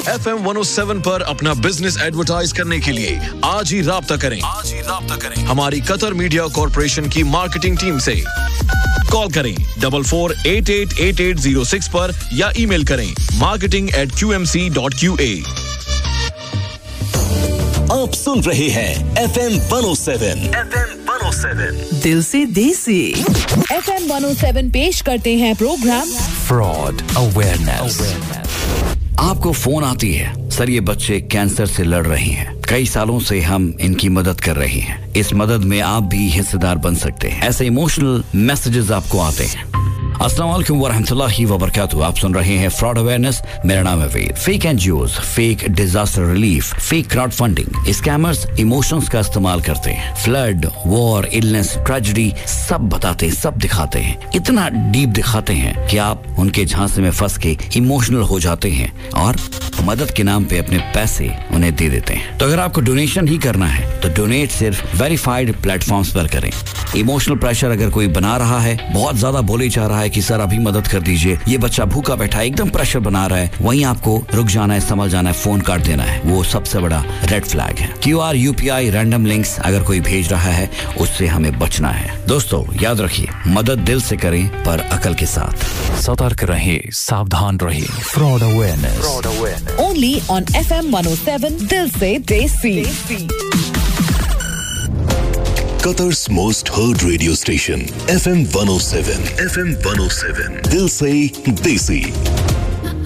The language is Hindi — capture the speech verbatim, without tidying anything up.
F M one O seven पर अपना बिजनेस एडवर्टाइज करने के लिए आज ही राब्ता करें आज ही राब्ता करें हमारी कतर मीडिया कॉर्पोरेशन की मार्केटिंग टीम से। कॉल करें double four eight eight eight eight zero six पर या ईमेल करें marketing eight Q M C dot Q A. आप सुन रहे हैं F M one O seven F M one O seven दिल से देसी। F M one O seven पेश करते हैं प्रोग्राम फ्रॉड अवेयरनेस। आपको फोन आती है, सर ये बच्चे कैंसर से लड़ रहे हैं, कई सालों से हम इनकी मदद कर रहे हैं, इस मदद में आप भी हिस्सेदार बन सकते हैं। ऐसे इमोशनल मैसेजेस आपको आते हैं। अस्सलाम वालेकुम वरहमतुल्लाहि वबरकातुहू। आप सुन रहे हैं फ्रॉड अवेयरनेस। मेरा नाम है वेद। Fake NGOs, fake disaster relief, fake crowd funding, scammers emotions का इस्तेमाल करते हैं। फ्लड, वॉर, इलनेस, ट्रेजेडी सब बताते हैं, सब दिखाते हैं, इतना डीप दिखाते हैं कि आप उनके झांसे में फंस के इमोशनल हो जाते हैं और मदद के नाम पे अपने पैसे उन्हें दे देते हैं। तो अगर आपको डोनेशन ही करना है तो डोनेट सिर्फ वेरीफाइड प्लेटफॉर्म्स पर करें। इमोशनल प्रेशर अगर कोई बना रहा है, बहुत ज्यादा बोले जा रहा है कि सर अभी मदद कर दीजिए, ये बच्चा भूखा बैठा है, एकदम प्रेशर बना रहा है, वहीं आपको रुक जाना है, संभल जाना है, फोन काट देना है, वो सबसे बड़ा रेड फ्लैग है। Q R, UPI, random links अगर कोई भेज रहा है उससे हमें बचना है। दोस्तों याद रखिए, मदद दिल से करें पर अकल के साथ। सतर्क रहिए, सावधान रहिए। Fraud awareness, fraud awareness only on F M one O seven दिल से देसी। Qatar's most heard radio station, F M one oh seven. F M one oh seven. Dil se desi.